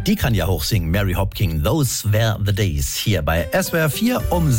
Die kann ja hochsingen. Mary Hopkin, Those Were the Days. Hier bei SWR 4 um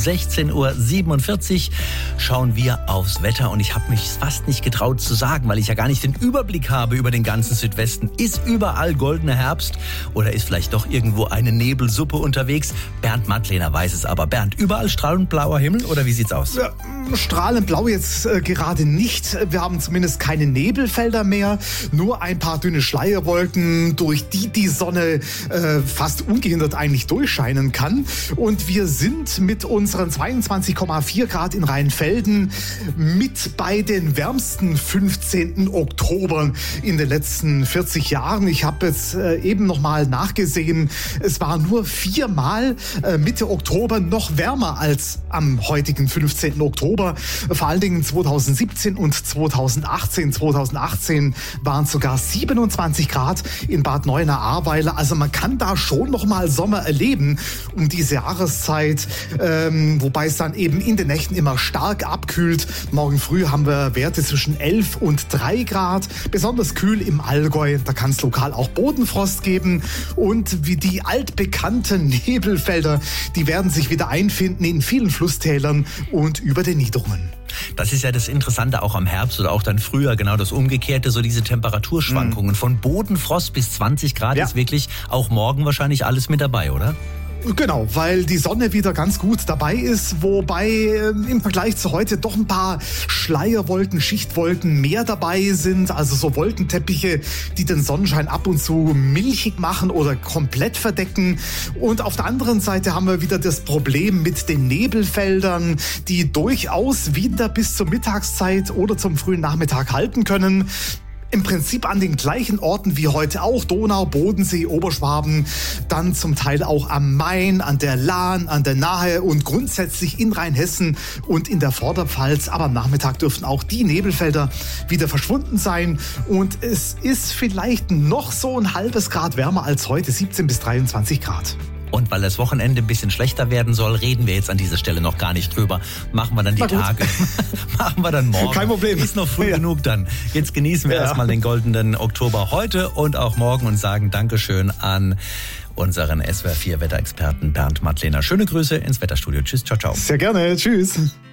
16.47 Uhr schauen wir aufs Wetter. Und ich habe mich fast nicht getraut zu sagen, weil ich ja gar nicht den Überblick habe über den ganzen Südwesten. Ist überall goldener Herbst oder ist vielleicht doch irgendwo eine Nebelsuppe unterwegs? Bernd Mattlehner weiß es aber. Bernd, überall strahlend blauer Himmel oder wie sieht's aus? Ja, strahlend blau jetzt gerade nicht. Wir haben zumindest keine Nebelfelder mehr, nur ein paar dünne Schleierwolken, durch die Sonne fast ungehindert eigentlich durchscheinen kann. Und wir sind mit unseren 22,4 Grad in Rheinfelden mit bei den wärmsten 15. Oktober in den letzten 40 Jahren. Ich habe jetzt eben nochmal nachgesehen, es war nur 4-mal Mitte Oktober noch wärmer als am heutigen 15. Oktober. Vor allen Dingen 2017 und 2018. 2018 waren es sogar 27 Grad in Bad Neuenahr-Ahrweiler. Also man kann da schon noch mal Sommer erleben um diese Jahreszeit, wobei es dann eben in den Nächten immer stark abkühlt. Morgen früh haben wir Werte zwischen 11 und 3 Grad. Besonders kühl im Allgäu, da kann es lokal auch Bodenfrost geben. Und wie die altbekannten Nebelfelder, die werden sich wieder einfinden in vielen Flusstälern und über den Niederungen. Das ist ja das Interessante auch am Herbst oder auch dann früher, genau das Umgekehrte, so diese Temperaturschwankungen. Von Bodenfrost bis 20 Grad ist wirklich auch morgen wahrscheinlich alles mit dabei, oder? Genau, weil die Sonne wieder ganz gut dabei ist, wobei im Vergleich zu heute doch ein paar Schleierwolken, Schichtwolken mehr dabei sind, also so Wolkenteppiche, die den Sonnenschein ab und zu milchig machen oder komplett verdecken. Und auf der anderen Seite haben wir wieder das Problem mit den Nebelfeldern, die durchaus wieder bis zur Mittagszeit oder zum frühen Nachmittag halten können. Im Prinzip an den gleichen Orten wie heute auch, Donau, Bodensee, Oberschwaben, dann zum Teil auch am Main, an der Lahn, an der Nahe und grundsätzlich in Rheinhessen und in der Vorderpfalz. Aber am Nachmittag dürften auch die Nebelfelder wieder verschwunden sein und es ist vielleicht noch so ein halbes Grad wärmer als heute, 17 bis 23 Grad. Und weil das Wochenende ein bisschen schlechter werden soll, reden wir jetzt an dieser Stelle noch gar nicht drüber. Machen wir dann die Tage. Machen wir dann morgen. Kein Problem. Ist noch früh genug dann. Jetzt genießen wir erstmal den goldenen Oktober heute und auch morgen und sagen Dankeschön an unseren SWR 4 Wetterexperten Bernd Mattlehner. Schöne Grüße ins Wetterstudio. Tschüss, ciao, ciao. Sehr gerne. Tschüss.